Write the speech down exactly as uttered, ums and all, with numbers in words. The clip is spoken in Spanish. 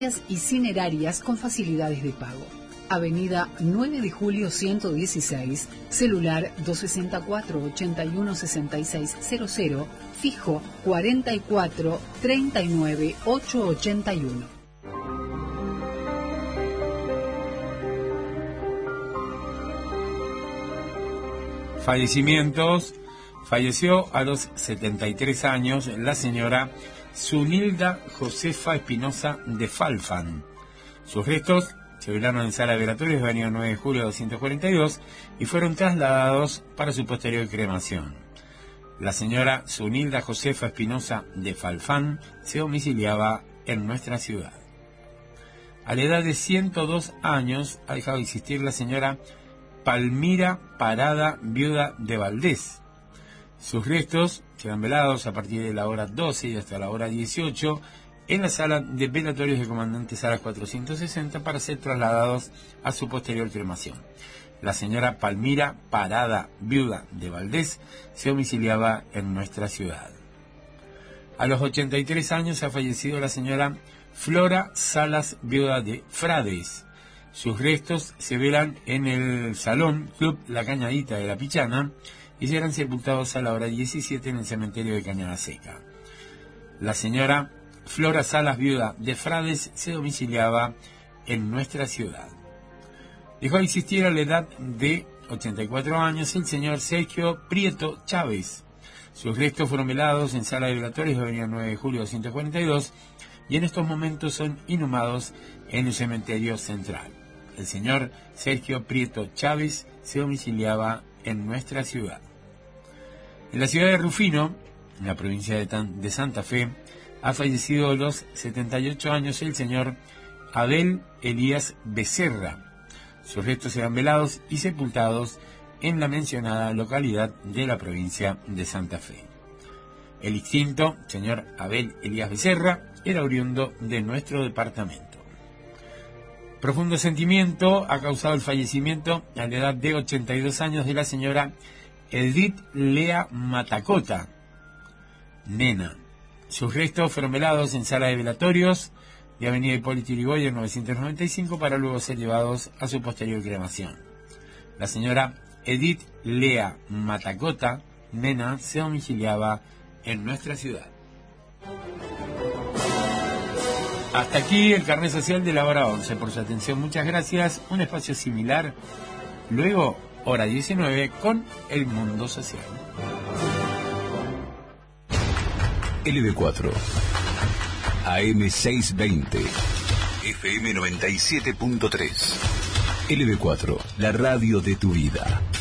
y cinerarias con facilidades de pago. Avenida nueve de julio ciento dieciséis, celular dos seis cuatro, ocho uno seis seis cero cero, fijo cuarenta y cuatro, treinta y nueve, ochocientos ochenta y uno. Fallecimientos. Falleció a los setenta y tres años la señora Zunilda Josefa Espinosa de Falfán. Sus restos se velaron en sala de velatorios de avenida nueve de julio doscientos cuarenta y dos y fueron trasladados para su posterior cremación. La señora Zunilda Josefa Espinosa de Falfán se domiciliaba en nuestra ciudad. A la edad de ciento dos años ha dejado de existir la señora Palmira Parada, viuda de Valdés. Sus restos serán velados a partir de la hora doce y hasta la hora dieciocho en la sala de velatorios de Comandante Salas cuatrocientos sesenta para ser trasladados a su posterior cremación. La señora Palmira Parada, viuda de Valdés, se domiciliaba en nuestra ciudad. A los ochenta y tres años ha fallecido la señora Flora Salas, viuda de Frades. Sus restos se velan en el Salón Club La Cañadita de la Pichana y serán sepultados a la hora diecisiete en el cementerio de Cañada Seca. La señora Flora Salas, viuda de Frades, se domiciliaba en nuestra ciudad. Dejó de existir a la edad de ochenta y cuatro años el señor Sergio Prieto Chávez. Sus restos fueron velados en sala de velatorios de avenida nueve de julio doscientos cuarenta y dos y en estos momentos son inhumados en el cementerio central. El señor Sergio Prieto Chávez se domiciliaba en nuestra ciudad. En la ciudad de Rufino, en la provincia de, Tan- de Santa Fe, ha fallecido a los setenta y ocho años el señor Abel Elías Becerra. Sus restos serán velados y sepultados en la mencionada localidad de la provincia de Santa Fe. El extinto señor Abel Elías Becerra era oriundo de nuestro departamento. Profundo sentimiento ha causado el fallecimiento a la edad de ochenta y dos años de la señora Edith Lea Matacota, nena. Sus restos fueron velados en sala de velatorios de avenida Hipólito Yrigoyen novecientos noventa y cinco para luego ser llevados a su posterior cremación. La señora Edith Lea Matacota, nena, se domiciliaba en nuestra ciudad. Hasta aquí el carnet social de la hora once. Por su atención, muchas gracias. Un espacio similar, luego hora diecinueve, con El Mundo Social. L B cuatro, A M seiscientos veinte, F M noventa y siete punto tres. L B cuatro, la radio de tu vida.